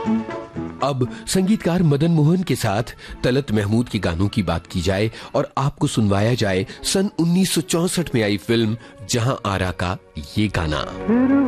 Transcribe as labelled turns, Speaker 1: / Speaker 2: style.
Speaker 1: अब संगीतकार मदन मोहन के साथ तलत महमूद के गानों की बात की जाए और आपको सुनवाया जाए सन 1964 में आई फिल्म जहां आरा का ये गाना।